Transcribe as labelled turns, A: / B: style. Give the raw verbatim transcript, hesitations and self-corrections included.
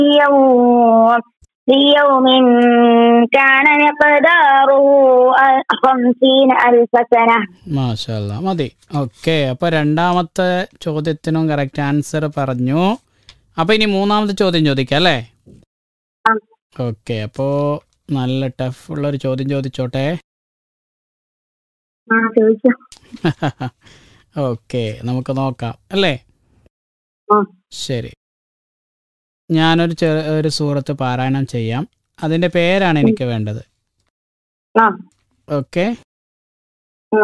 A: يوم ليوم كان مقداره خمسين ألف سنة.
B: മാഷാ അല്ലാ, മതി. ഓക്കെ, അപ്പോൾ രണ്ടാമത്തെ ചോദ്യത്തിനും കറക്റ്റ് ആൻസർ പറഞ്ഞു. അപ്പോൾ ഇനി മൂന്നാമത്തെ ചോദ്യം ചോദിക്കാം അല്ലേ?
A: ആ.
B: ഓക്കെ, അപ്പോൾ നല്ല ടഫ് ഉള്ളൊരു ചോദ്യം ചോദിച്ചോട്ടെ.
A: ആ ചോദിച്ചോ.
B: ഓക്കെ, നമുക്ക് നോക്കാം അല്ലേ?
A: ആ.
B: ശരി, ഞാനൊരു ചെറു ഒരു സൂറത്ത് പാരായണം ചെയ്യാം. അതിൻ്റെ പേരാണ് എനിക്ക് വേണ്ടത്.
A: ആ
B: ഓക്കെ.